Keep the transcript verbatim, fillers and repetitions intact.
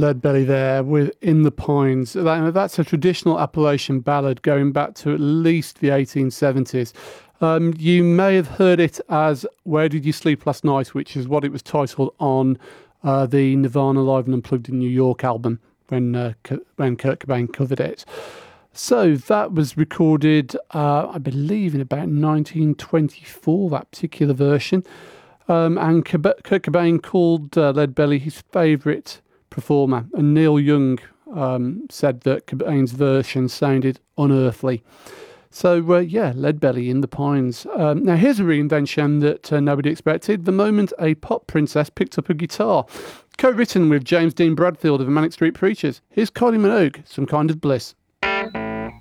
Leadbelly there with In the Pines. That, that's a traditional Appalachian ballad going back to at least the eighteen seventies. Um, you may have heard it as Where Did You Sleep Last Night, which is what it was titled on uh, the Nirvana Live and Unplugged in New York album when, uh, when Kurt Cobain covered it. So that was recorded, uh, I believe, in about nineteen twenty-four, that particular version. Um, and Kurt Cobain called uh, Leadbelly his favourite performer, and Neil Young um, said that Cobain's version sounded unearthly. So uh, yeah, Leadbelly, In the Pines. Um, now here's a reinvention that uh, nobody expected. The moment a pop princess picked up a guitar. Co-written with James Dean Bradfield of the Manic Street Preachers. Here's Kylie Minogue, Some Kind of Bliss.